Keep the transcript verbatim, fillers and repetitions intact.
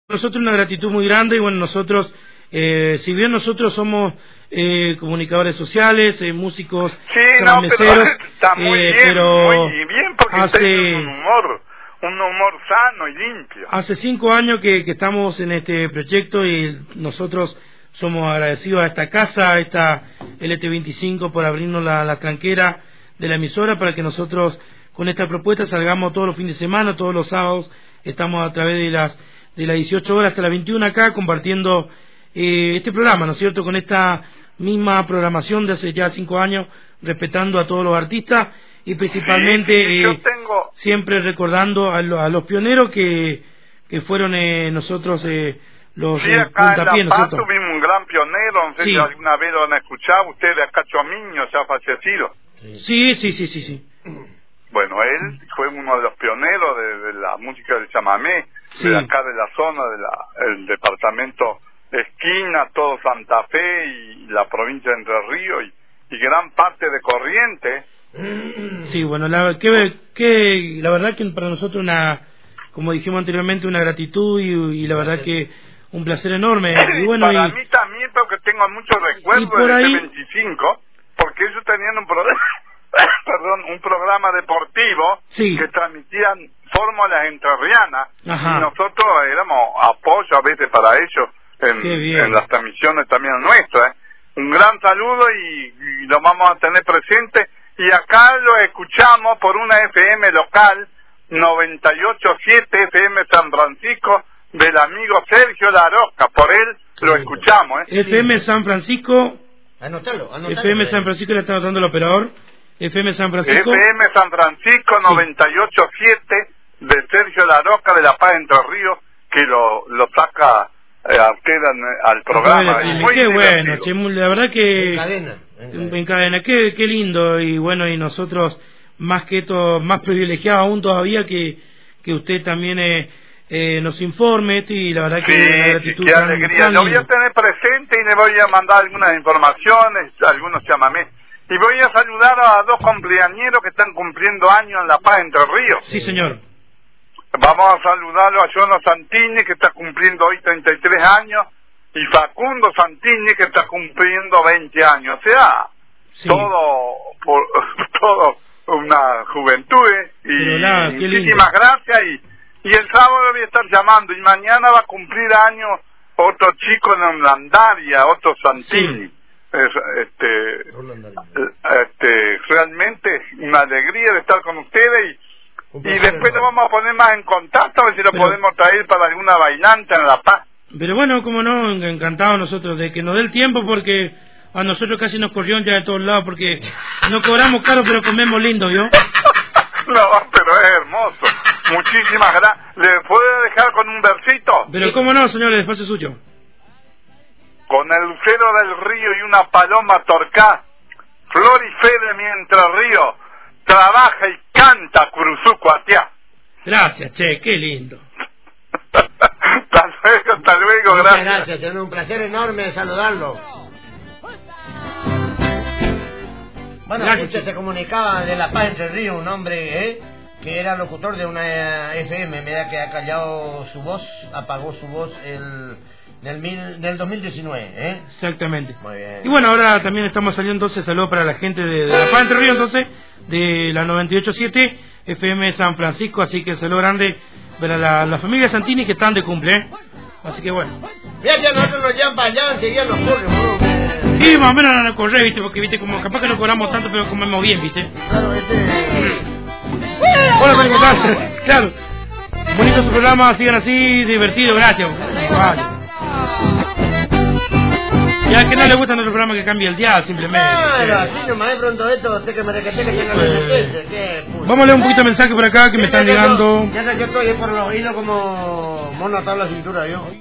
Nosotros una gratitud muy grande y bueno, nosotros, eh, si bien nosotros somos eh, comunicadores sociales, eh, músicos, sí, no, meseros, pero está muy eh, bien, pero muy bien porque hace, tienen un humor, un humor sano y limpio. Hace cinco años que, que estamos en este proyecto y nosotros somos agradecidos a esta casa, a esta L T veinticinco por abrirnos la, la tranquera de la emisora para que nosotros con esta propuesta salgamos todos los fines de semana, todos los sábados, estamos a través de las de las dieciocho horas hasta las veintiuna acá compartiendo eh, este programa, ¿no es cierto?, con esta misma programación de hace ya cinco años, respetando a todos los artistas y principalmente sí, sí, yo eh, tengo... siempre recordando a, lo, a los pioneros que, que fueron eh, nosotros eh, los sí, eh, acá en La puntapiés, Paz ¿no es cierto? tuvimos un gran pionero, no sé Sí. si alguna vez lo han escuchado, ustedes acá Chomiño, ya fallecido. Sí, sí, sí, sí, sí. Bueno, él fue uno de los pioneros de, de la música del chamamé, Sí. de acá de la zona, de la, el departamento Esquina, todo Santa Fe y la provincia de Entre Ríos y, y gran parte de Corrientes. Sí, bueno, la, que, que, la verdad que para nosotros una, como dijimos anteriormente, una gratitud y, y la verdad que un placer enorme. Y bueno, para y, mí también, porque tengo muchos recuerdos por de ahí... este veinticinco, porque ellos tenían un programa, perdón, un programa deportivo sí. que transmitían fórmulas entrerrianas y Ajá. nosotros éramos apoyo a veces para ellos en, en las transmisiones también nuestras. ¿eh? Un gran saludo y, y lo vamos a tener presente y acá lo escuchamos por una F M local noventa y ocho punto siete F M San Francisco del amigo Sergio Larosca, por él lo escuchamos. ¿eh? F M San Francisco, anótalo, anótalo. F M San Francisco, le está anotando el operador. F M San Francisco. F M San Francisco sí. noventa y ocho punto siete de Sergio Larosca de La Paz, Entre Ríos, que lo, lo saca eh, a usted al programa. Sí, qué bueno, che, la verdad que... En cadena. En cadena, en cadena. Qué, qué lindo y bueno, y nosotros más que esto, más privilegiados aún todavía que, que usted también eh, eh, nos informe y la verdad que sí, una gratitud sí, qué tan, alegría. tan Lo voy a tener presente y le voy a mandar algunas informaciones, algunos chamamés. Y voy a saludar a dos cumpleañeros que están cumpliendo años en La Paz, Entre Ríos. Sí, señor. Vamos a saludarlo a Jono Santini, que está cumpliendo hoy treinta y tres años, y Facundo Santini, que está cumpliendo veinte años. O sea, sí. todo, por, todo una juventud. ¿eh? Y la, muchísimas gracias. Y, y el sábado voy a estar llamando. Y mañana va a cumplir años otro chico en Holandaria, otro Santini. Sí. Es, este, este, realmente una alegría de estar con ustedes y, y después nos vamos a poner más en contacto a ver si lo pero, podemos traer para alguna bailante en La Paz. Pero bueno, como no, encantados nosotros de que nos dé el tiempo porque a nosotros casi nos corrieron ya de todos lados porque no cobramos caro pero comemos lindo, ¿vio? No, pero es hermoso. Muchísimas gracias. ¿Le puedo dejar con un versito? Pero cómo no, señores, espacio suyo. Con el lucero del río y una paloma torcá, flor y fe de mi Entre Ríos, trabaja y canta Curuzucuatiá. Gracias, che, qué lindo. Hasta luego, hasta luego, muchas gracias. gracias, es un placer enorme saludarlo. Bueno, usted se comunicaba de La Paz, Entre Ríos, un hombre ¿eh? que era locutor de una F M, me da que ha callado su voz, apagó su voz el... Del, mil, del dos mil diecinueve, ¿eh? Exactamente. Muy bien. Y bueno, ahora también estamos saliendo, entonces, saludos para la gente de, de La Paz, Entre Ríos, entonces, de la noventa y ocho punto siete F M San Francisco, así que saludo grande para la, la familia Santini que están de cumple, ¿eh? Así que bueno. Fíjate, a nosotros nos llevan para allá, enseguida nos corren, sí, más o menos no correr, viste, porque viste, como capaz que no cobramos tanto, pero comemos bien, viste. Claro, este... Hola, ¿cómo estás? Claro. Bonito su programa, sigan así, divertido, gracias. Vale. Ya que no le gusta nuestro programa que cambie el dial, simplemente. Claro, así nomás de pronto esto, usted que me requetele que no le deteste, ¿qué? Vamos a leer un poquito de mensaje por acá que me están llegando. Ya sé que estoy por los hilos como mono atado a la cintura, yo.